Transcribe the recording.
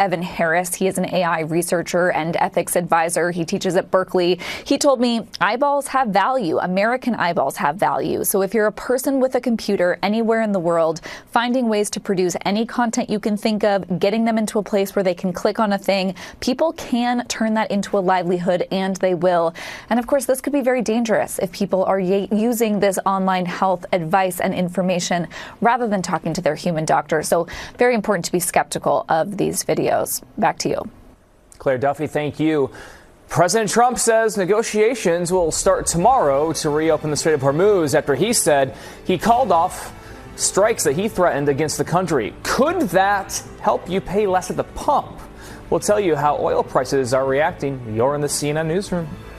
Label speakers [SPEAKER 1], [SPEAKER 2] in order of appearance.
[SPEAKER 1] Evan Harris. He is an AI researcher and ethics advisor. He teaches at Berkeley. He told me eyeballs have value. American eyeballs have value. So if you're a person with a computer anywhere in the world, finding ways to produce any content you can think of, getting them into a place where they can click on a thing, people can turn that into a livelihood, and they will. And of course, this could be very dangerous if people are using this online health advice and information rather than talking to their human doctor. So very important to be skeptical of these videos. Back to you.
[SPEAKER 2] Claire Duffy, thank you. President Trump says negotiations will start tomorrow to reopen the Strait of Hormuz after he said he called off strikes that he threatened against the country. Could that help you pay less at the pump? We'll tell you how oil prices are reacting. You're in the CNN Newsroom.